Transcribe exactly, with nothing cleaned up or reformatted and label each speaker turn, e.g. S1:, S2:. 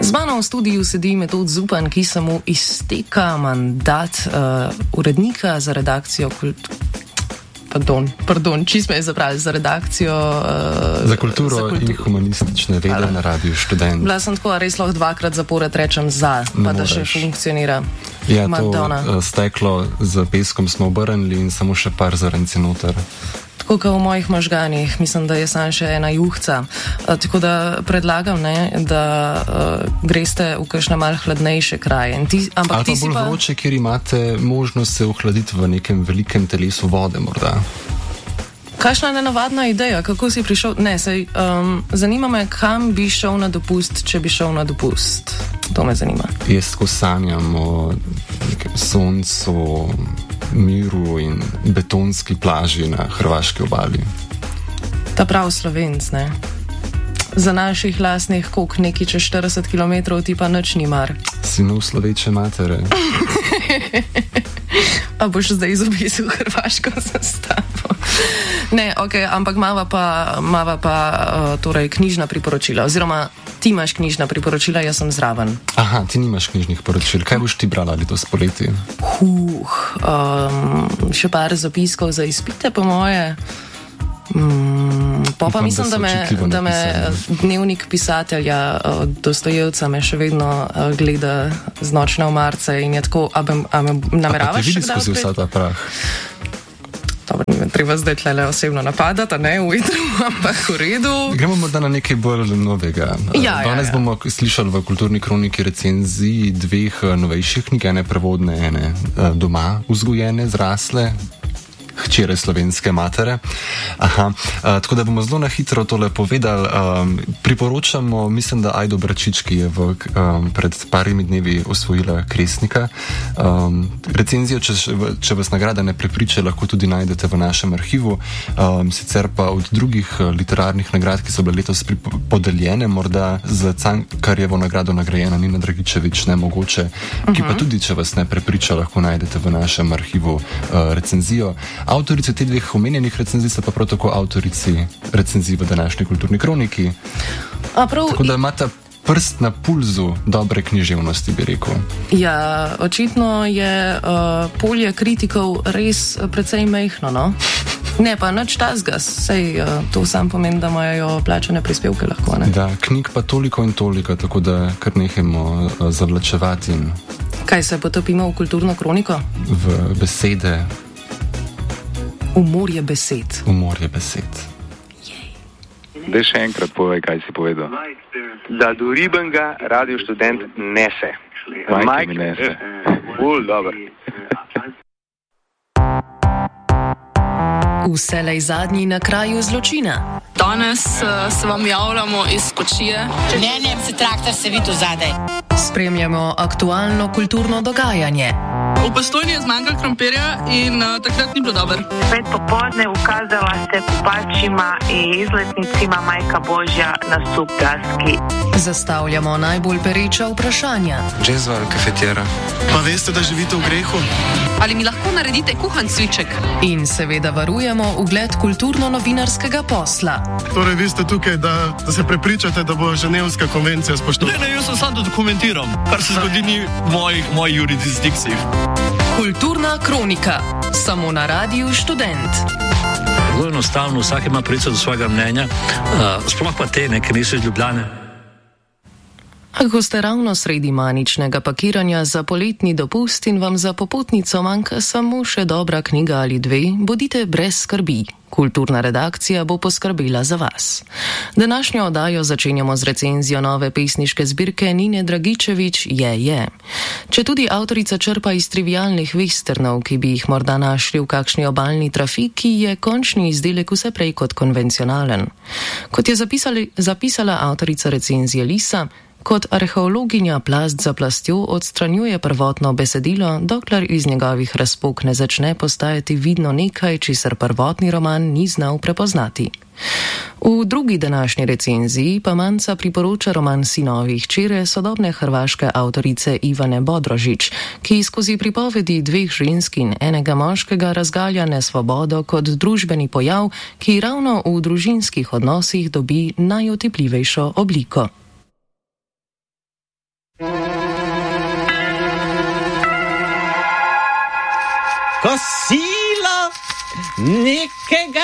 S1: Z mano v studiu sedi Metod Zupan, ki se mu izteka mandat uh, urednika za redakcijo kult... Pardon, pardon, čist me je zapravil za redakcijo... Uh,
S2: za kulturo
S1: za kultu...
S2: in humanistične vede na Radiu Študent.
S1: Bila sem tako, res lahko dvakrat zapored rečem za, pa da še funkcionira.
S2: Ja,
S1: Madonna.
S2: To uh, steklo z peskom smo obrnili in samo še par zrnci noter.
S1: Tako kot v mojih možganjih, mislim, da je sam še ena juhca. Uh, tako da predlagam, ne, da uh, greste v kakšne mal hladnejše kraje. Ti, ampak
S2: ali pa
S1: ti
S2: bolj
S1: pa...
S2: vroče, kjer imate možnost se ohladiti v nekem velikem telesu vode morda.
S1: Kakšna je nenavadna ideja, kako si prišel? Ne, sej, um, zanima me, kam bi šel na dopust, če bi šel na dopust. To me zanima.
S2: Jaz tako sanjam o nekem soncu, miru in betonski plaži na hrvaški obali.
S1: Ta prav Slovenc, ne? Za naših lastnih kok neki čez štirideset kilometrov ti pa nič ni mar.
S2: Sinov sloveče matere.
S1: A boš zdaj izobisil hrvaško zastavo? Ne, ok, ampak mava pa, mava pa uh, torej knjižna priporočila, oziroma ti imaš knjižna priporočila, jaz sem zraven.
S2: Aha, ti nimaš knjižnih poročil. Kaj boš ti brala ali to spoleti?
S1: Huh, um, še par zapiskov za izpite, po moje. Mm, pa pa mislim, da, da me, da me dnevnik pisatelja uh, Dostojevca me še vedno uh, gleda z nočne omarce in je tako, a me, a me nameravaš še kdaj?
S2: A pa te vidi skozi vsa ta prah?
S1: Dobro, ne treba zdaj tle osebno napadati, ne v idru, ampak v redu.
S2: Gremo morda na nekaj bolj novega.
S1: Ja,
S2: Danes
S1: ja, ja.
S2: bomo slišali v Kulturni kroniki recenziji dveh novejših knjig, ene prevodne, ene doma vzgojene, zrasle, hčere slovenske matere. Aha, uh, tako da bomo zelo na hitro tole povedali. Um, priporočamo, mislim, da Ajdo Bračič, ki je v, um, pred parimi dnevi osvojila Kresnika. Um, recenzijo, če, če vas nagrada ne prepriča, lahko tudi najdete v našem arhivu. Um, sicer pa od drugih literarnih nagrad, ki so bile letos podeljene, morda za Cankarjevo nagrado nagrajena Nina Dragičević, Nemogoče, uh-huh. ki pa tudi, če vas ne prepriča, lahko najdete v našem arhivu uh, recenzijo. Avtorici te dveh omenjenih recenzij so pa prav tako avtorici recenzij v današnji Kulturni kroniki.
S1: Prav,
S2: tako da imate prst na pulzu dobre književnosti, bi rekel.
S1: Ja, očitno je uh, polje kritikov res precej mehno, no? Ne, pa nič tazga, sej uh, to sam pomeni, da imajo plačane prispevke lahko, ne?
S2: Da, knjig pa toliko in toliko, tako da kar nehajmo uh, zavlačevati. In
S1: kaj se potopimo v Kulturno kroniko?
S2: V besede.
S1: V morje besed.
S2: V morje besed.
S3: Daj še enkrat povej, kaj si povedal.
S4: Da do ribenga Radio Študent nese.
S3: Majke mi nese.
S4: Ul, dobro.
S1: Vselej zadnji na kraju zločina.
S5: Danes uh, se vam javljamo iz Kočije.
S6: Ne, ne, se traktor se vidi zadaj.
S1: Spremljamo aktualno kulturno dogajanje.
S5: V Postojni je zmanjkalo krompirja in uh, takrat ni bilo dobro.
S7: Pet popodne ukazala se kupačima in izletnicima Majka Božja na sup daski.
S1: Zastavljamo najbolj pereča vprašanja.
S8: Džezva ali kafetjera?
S9: Pa veste, da živite v grehu?
S5: Ali mi lahko naredite kuhan cviček?
S1: In seveda varujemo ugled kulturno-novinarskega posla.
S9: Torej, vi ste tukaj, da, da se prepričate, da bo Ženevska konvencija spoštovana?
S10: Ne, ne, jaz sem samo da dokumentiram, kar se zgodi ni v mojih moj jurisdikciji.
S1: Kulturna kronika. Samo na Radiu Študent.
S11: Zelo enostavno, vsak ima pravico do svojega mnenja, uh, sploh pa te, ne, ker niso iz Ljubljane.
S1: Ako ste ravno sredi maničnega pakiranja za poletni dopust in vam za popotnico manjka samo še dobra knjiga ali dve, bodite brez skrbi. Kulturna redakcija bo poskrbela za vas. Današnjo oddajo začenjamo z recenzijo nove pesniške zbirke Nine Dragičević Je, je. Če tudi avtorica črpa iz trivialnih westernov, ki bi jih morda našli v kakšni obalni trafiki, je končni izdelek vse prej kot konvencionalen. Kot je zapisali, zapisala avtorica recenzije Lisa, kot arheologinja plast za plastjo odstranjuje prvotno besedilo, dokler iz njegovih razpok ne začne postajati vidno nekaj, česar prvotni roman ni znal prepoznati. V drugi današnji recenziji pa Manca priporoča roman Sinovi hčere sodobne hrvaške avtorice Ivane Bodrožić, ki skozi pripovedi dveh žensk in enega moškega razgalja nesvobodo kot družbeni pojav, ki ravno v družinskih odnosih dobi najotipljivejšo obliko.
S8: kosilo nekega